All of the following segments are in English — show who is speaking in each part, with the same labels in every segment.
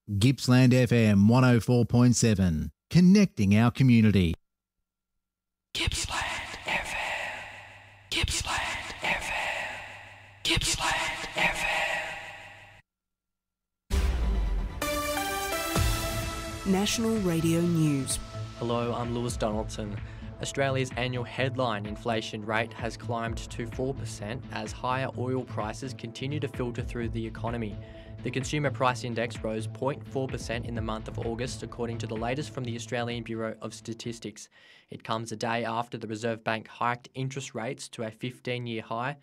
Speaker 1: Gippsland FM 104.7, connecting our community.
Speaker 2: Gippsland FM. Gippsland FM. Gippsland FM.
Speaker 3: National Radio News.
Speaker 4: Hello, I'm Lewis Donaldson. Australia's annual headline inflation rate has climbed to 4% as higher oil prices continue to filter through the economy. The Consumer Price Index rose 0.4% in the month of August, according to the latest from the Australian Bureau of Statistics. It comes a day after the Reserve Bank hiked interest rates to a 15-year high,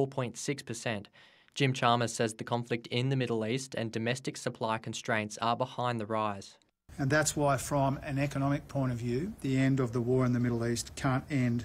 Speaker 4: 4.6%. Jim Chalmers says the conflict in the Middle East and domestic supply constraints are behind the rise.
Speaker 5: And that's why, from an economic point of view, the end of the war in the Middle East can't end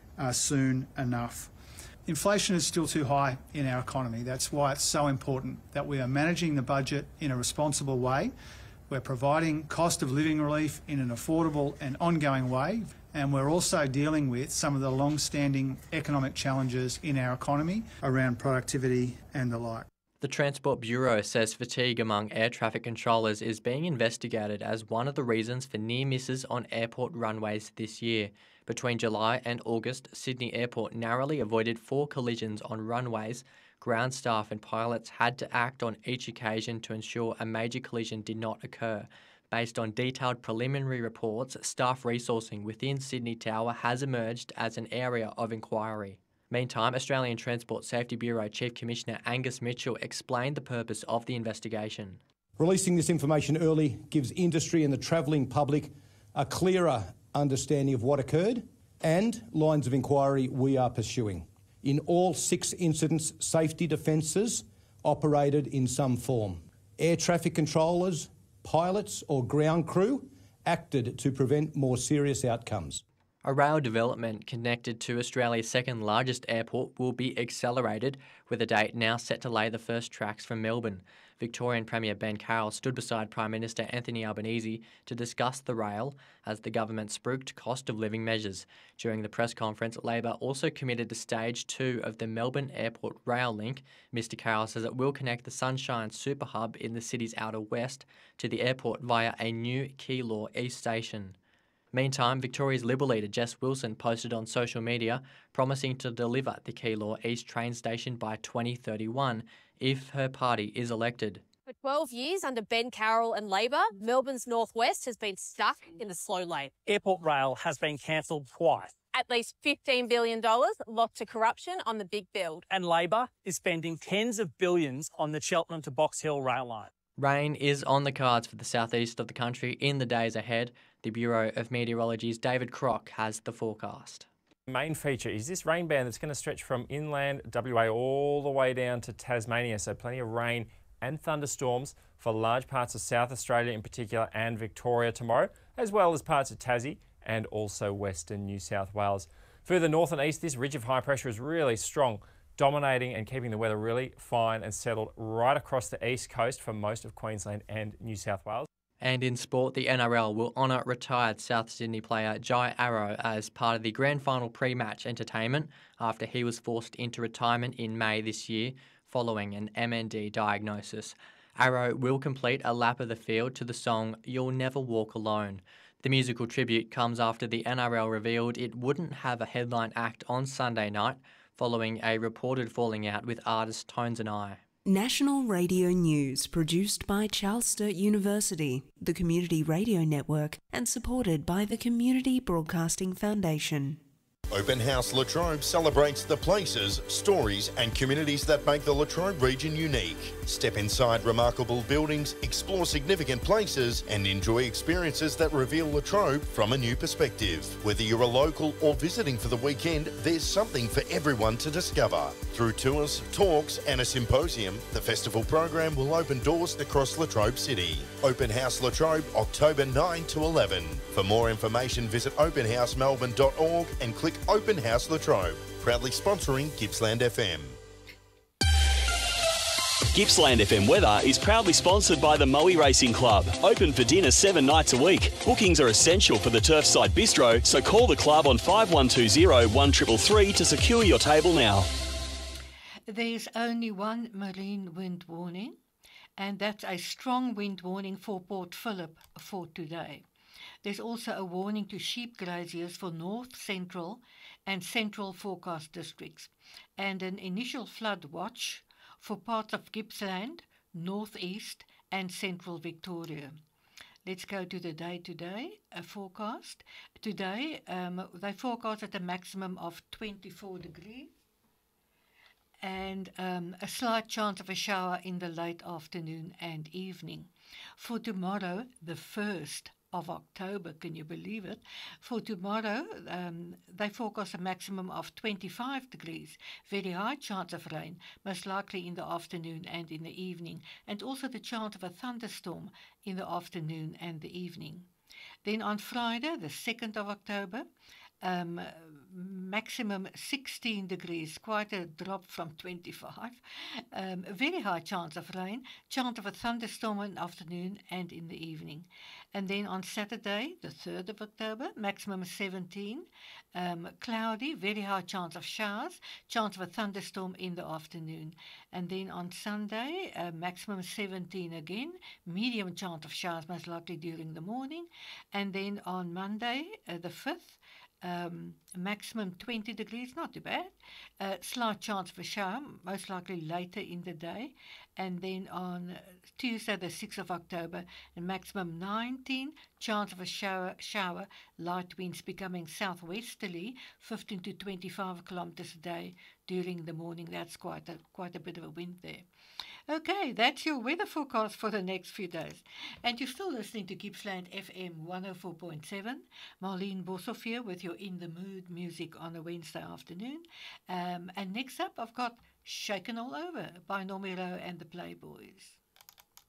Speaker 5: soon enough. Inflation is still too high in our economy. That's why it's so important that we are managing the budget in a responsible way. We're providing cost of living relief in an affordable and ongoing way. And we're also dealing with some of the long-standing economic challenges in our economy around productivity and the like.
Speaker 4: The Transport Bureau says fatigue among air traffic controllers is being investigated as one of the reasons for near misses on airport runways this year. Between July and August, Sydney Airport narrowly avoided 4 collisions on runways. Ground staff and pilots had to act on each occasion to ensure a major collision did not occur. Based on detailed preliminary reports, staff resourcing within Sydney Tower has emerged as an area of inquiry. Meantime, Australian Transport Safety Bureau Chief Commissioner Angus Mitchell explained the purpose of the investigation.
Speaker 6: Releasing this information early gives industry and the travelling public a clearer understanding of what occurred and lines of inquiry we are pursuing. In all 6 incidents, safety defences operated in some form. Air traffic controllers, pilots or ground crew acted to prevent more serious outcomes.
Speaker 4: A rail development connected to Australia's second largest airport will be accelerated, with a date now set to lay the first tracks from Melbourne. Victorian Premier Ben Carroll stood beside Prime Minister Anthony Albanese to discuss the rail as the government spruiked cost of living measures. During the press conference, Labor also committed to Stage 2 of the Melbourne Airport Rail Link. Mr Carroll says it will connect the Sunshine Super Hub in the city's outer west to the airport via a new Keilor East station. Meantime, Victoria's Liberal leader Jess Wilson posted on social media promising to deliver the Keilor East train station by 2031 if her party is elected.
Speaker 7: For 12 years under Ben Carroll and Labor, Melbourne's northwest has been stuck in the slow lane.
Speaker 8: Airport rail has been cancelled twice.
Speaker 7: At least $15 billion locked to corruption on the big build.
Speaker 8: And Labor is spending tens of billions on the Cheltenham to Box Hill rail line.
Speaker 4: Rain is on the cards for the southeast of the country in the days ahead. The Bureau of Meteorology's David Crock has the forecast.
Speaker 9: The main feature is this rain band that's going to stretch from inland WA all the way down to Tasmania, so plenty of rain and thunderstorms for large parts of South Australia in particular and Victoria tomorrow, as well as parts of Tassie and also western New South Wales. Further north and east, this ridge of high pressure is really strong, dominating and keeping the weather really fine and settled right across the east coast for most of Queensland and New South Wales.
Speaker 4: And in sport, the NRL will honour retired South Sydney player Jai Arrow as part of the grand final pre-match entertainment after he was forced into retirement in May this year following an MND diagnosis. Arrow will complete a lap of the field to the song You'll Never Walk Alone. The musical tribute comes after the NRL revealed it wouldn't have a headline act on Sunday night following a reported falling out with artist Tones and I.
Speaker 3: National Radio News, produced by Charles Sturt University, the Community Radio Network, and supported by the Community Broadcasting Foundation.
Speaker 10: Open House Latrobe celebrates the places, stories and communities that make the Latrobe region unique. Step inside remarkable buildings, explore significant places and enjoy experiences that reveal Latrobe from a new perspective. Whether you're a local or visiting for the weekend, there's something for everyone to discover. Through tours, talks and a symposium, the festival program will open doors across Latrobe City. Open House Latrobe, October 9 to 11. For more information, visit openhousemelbourne.org and click Open House Latrobe, proudly sponsoring Gippsland FM.
Speaker 11: Gippsland FM weather is proudly sponsored by the Moe Racing Club. Open for dinner 7 nights a week. Bookings are essential for the Turfside Bistro, so call the club on 5120 1333 to secure your table now.
Speaker 12: There's only one marine wind warning, and that's a strong wind warning for Port Phillip for today. There's also a warning to sheep graziers for north, central and central forecast districts, and an initial flood watch for parts of Gippsland, northeast and central Victoria. Let's go to the day-to-day forecast. Today, they forecast at a maximum of 24 degrees and a slight chance of a shower in the late afternoon and evening. For tomorrow, the 1st of October, can you believe it? For tomorrow, they forecast a maximum of 25 degrees, very high chance of rain, most likely in the afternoon and in the evening, and also the chance of a thunderstorm in the afternoon and the evening. Then on Friday, the 2nd of October, maximum 16 degrees, quite a drop from 25. Very high chance of rain, chance of a thunderstorm in the afternoon and in the evening. And then on Saturday, the 3rd of October, maximum 17, cloudy, very high chance of showers, chance of a thunderstorm in the afternoon. And then on Sunday, maximum 17 again, medium chance of showers, most likely during the morning. And then on Monday, the 5th, maximum 20 degrees, not too bad. Slight chance of a shower, most likely later in the day. And then on Tuesday, the 6th of October, a maximum 19, chance of a shower, light winds becoming southwesterly, 15 to 25 kilometers a day during the morning. That's quite a bit of a wind there. Okay, that's your weather forecast for the next few days. And you're still listening to Gippsland FM 104.7. Marlene Boshoff here with your In the Mood music on a Wednesday afternoon. And next up, I've got Shaken All Over by Normiro and the Playboys.